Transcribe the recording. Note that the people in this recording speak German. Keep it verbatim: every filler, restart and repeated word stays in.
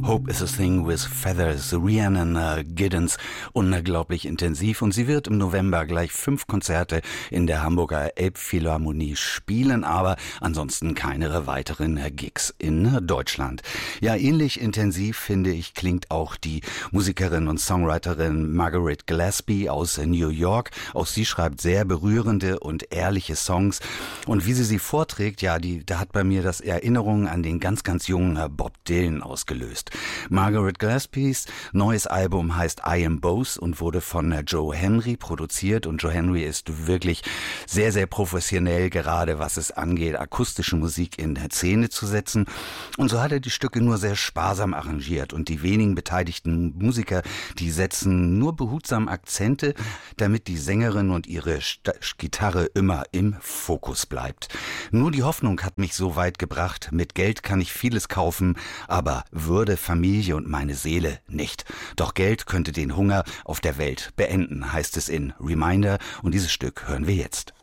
Hope is a Thing with Feathers, Rhiannon uh, Giddens, unglaublich intensiv, und sie wird im November gleich fünf Konzerte in der Hamburger Elbphilharmonie spielen, aber ansonsten keine weiteren Gigs in Deutschland. Ja, ähnlich intensiv, finde ich, klingt auch die Musikerin und Songwriterin Margaret Gillespie aus New York. Auch sie schreibt sehr berührende und ehrliche Songs, und wie sie sie vorträgt, ja, die, da hat bei mir das Erinnerungen an den ganz, ganz jungen Bob Dylan ausgelöst. Margaret Gillespies neues Album heißt I Am Both und wurde von Joe Henry produziert, und Joe Henry ist wirklich sehr, sehr professionell, gerade was es angeht, akustische Musik in der Szene zu setzen, und so hat er die Stücke nur sehr sparsam arrangiert, und die wenigen beteiligten Musiker, die setzen nur behutsam Akzente, damit die Sängerin und ihre St- Gitarre immer im Fokus bleibt. Nur die Hoffnung hat mich so weit gebracht, mit Geld kann ich vieles kaufen, aber Würde, Familie und meine Seele nicht. Doch Geld könnte den Hunger auf der Welt beenden, heißt es in Reminder, und dieses Stück hören wir jetzt.